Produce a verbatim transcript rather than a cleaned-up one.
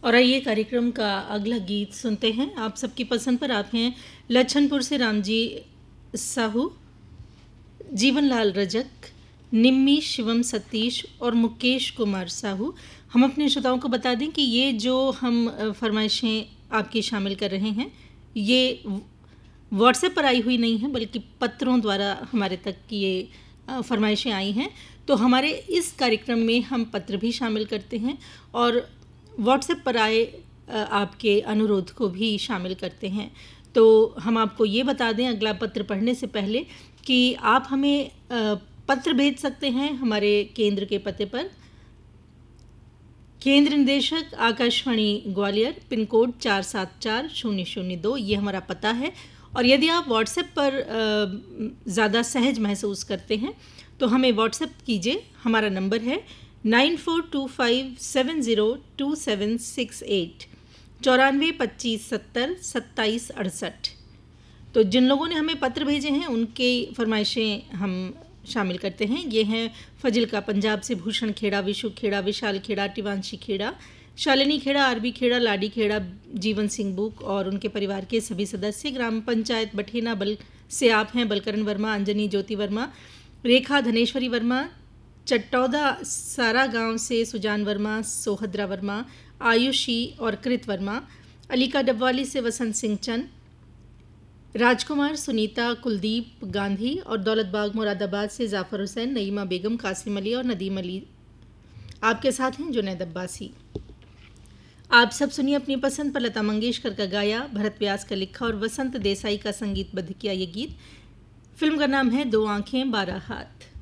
और आइए कार्यक्रम का अगला गीत सुनते हैं। आप सबकी पसंद पर आप हैं लच्छनपुर से रामजी साहू, जीवनलाल रजक, निम्मी, शिवम सतीश और मुकेश कुमार साहू। हम अपने श्रोताओं को बता दें कि ये जो हम फरमाइशें आपकी शामिल कर रहे हैं ये व्हाट्सएप पर आई हुई नहीं है, बल्कि पत्रों द्वारा हमारे तक ये फरमाइशें आई हैं। तो हमारे इस कार्यक्रम में हम पत्र भी शामिल करते हैं और व्हाट्सएप पर आए आपके अनुरोध को भी शामिल करते हैं। तो हम आपको ये बता दें अगला पत्र पढ़ने से पहले कि आप हमें पत्र भेज सकते हैं हमारे केंद्र के पते पर। केंद्र निदेशक आकाशवाणी ग्वालियर, पिन कोड चार सात चार शून्य शून्य दो, ये हमारा पता है। और यदि आप व्हाट्सएप पर ज़्यादा सहज महसूस करते हैं तो हमें व्हाट्सएप कीजिए। हमारा नंबर है nine four to five seven zero two seven six eight, चौरानवे पच्चीस सत्तर सत्ताईस अड़सठ। तो जिन लोगों ने हमें पत्र भेजे हैं उनके फरमाइशें हम शामिल करते हैं। ये हैं फजिल का पंजाब से भूषण खेड़ा, विशु खेड़ा, विशाल खेड़ा, टिवांशी खेड़ा, शालिनी खेड़ा, आरबी खेड़ा, लाडी खेड़ा, जीवन सिंह बुक और उनके परिवार के सभी सदस्य। ग्राम पंचायत बठेना बल से आप हैं बलकरण वर्मा, अंजनी ज्योति वर्मा, रेखा धनेश्वरी वर्मा। चट्टौदा सारा गांव से सुजान वर्मा, सोहद्रा वर्मा, आयुषी और कृत वर्मा। अलीका डबवाली से वसंत सिंह चंद, राजकुमार, सुनीता, कुलदीप गांधी और दौलतबाग मुरादाबाद से जाफर हुसैन, नईमा बेगम, कासिम अली और नदीम अली। आपके साथ हैं जुनैद अब्बासी। आप सब सुनिए अपनी पसंद पर लता मंगेशकर का गाया, भरत व्यास का लिखा और वसंत देसाई का संगीतबद्ध किया ये गीत। फिल्म का नाम है दो आंखें बारह हाथ।